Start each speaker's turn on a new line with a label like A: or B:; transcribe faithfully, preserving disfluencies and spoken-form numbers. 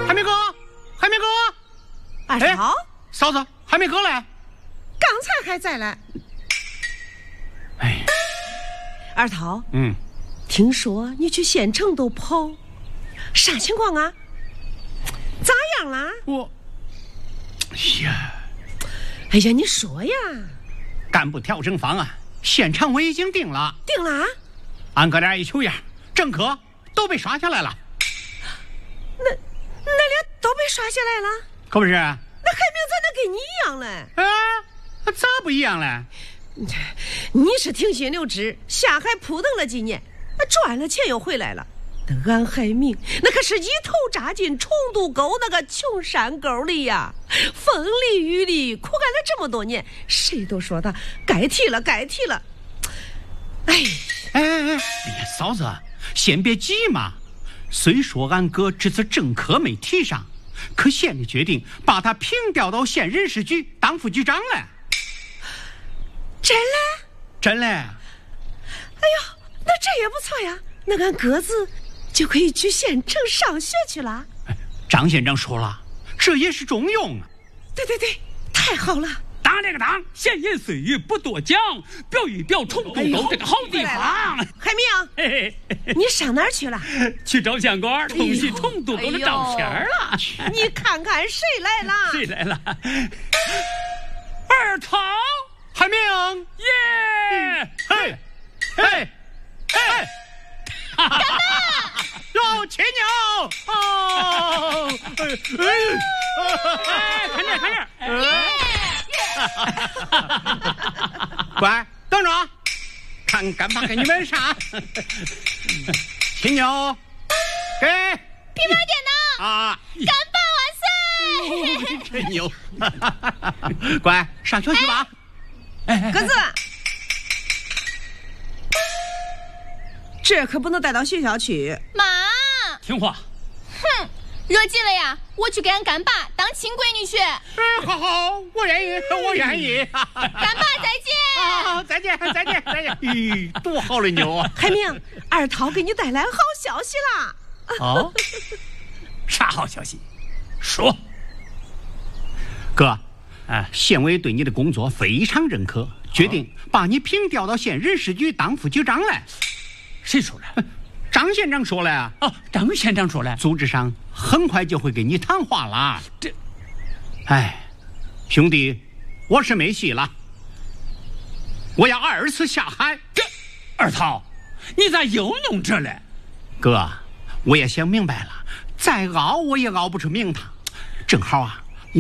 A: 海明哥，海明哥，
B: 二桃、
A: 哎，嫂子，海明哥嘞？
B: 刚才还在嘞。
A: 哎，
B: 二桃，
A: 嗯，
B: 听说你去县城都跑，啥情况啊？咋样啦？
A: 我，哎呀，
B: 哎呀，你说呀！
A: 干部调整方案，现场我已经定了，
B: 定了。
A: 俺哥俩一瞅样，政客都被刷下来了。
B: 那那俩都被刷下来了？
A: 可不是？
B: 那海明咋能跟你一样嘞？
A: 啊，咋不一样嘞？
B: 你是停薪留职，下海扑腾了几年，赚了钱又回来了。但俺海明那可是一头扎进重渡沟那个穷山沟里呀，风里雨里苦干了这么多年，谁都说他该提了，该提了。哎
A: 哎哎哎，哎呀，嫂子，先别急嘛。虽说俺哥这次政科没提上，可县里决定把他平调到县人事局当副局长了。
B: 真嘞？
A: 真嘞！哎
B: 呦，那这也不错呀。那俺哥子就可以去县城上学去了。
A: 张县长说了，这也是重用啊。
B: 对对对，太好了。
C: 当这个当，闲言碎语不多讲，表一表重渡沟这个好地方。
B: 海明，嘿嘿你上哪儿去了？
C: 去照相馆冲洗重渡沟的照片了。
B: 你看看谁来了？
C: 谁来了？二桃。
A: 海明，
C: 耶！
A: 嘿，嘿，嘿，干嘛？哟，切牛！哦，
C: 哎，看这，看这，
A: 耶！乖，等着，看干爸给你们啥？切牛，给
D: 平板电脑啊！干爸万岁！
A: 真牛！乖，上学去吧。
B: 鸽子，这可不能带到学校去。
D: 妈，
C: 听话。
D: 哼，热急了呀，我去给俺干爸当亲闺女去。
A: 哎，好好，我愿意，我愿意。
D: 干爸再见。
A: 啊，再见，再见，再见。咦，多好的牛啊！
B: 海明，二桃给你带来好消息啦。
C: 哦，啥好消息？说。
A: 哥。啊，县委对你的工作非常认可，决定把你平调到县人事局当副局长来。
C: 谁说的？
A: 张县长说了。
C: 哦，张县长说了，
A: 组织上很快就会给你谈话了。
C: 这，
A: 哎，兄弟，我是没戏了，我要二次下海。
C: 这，二桃，你咋又弄这了？
A: 哥，我也想明白了，再熬我也熬不出名堂。正好啊。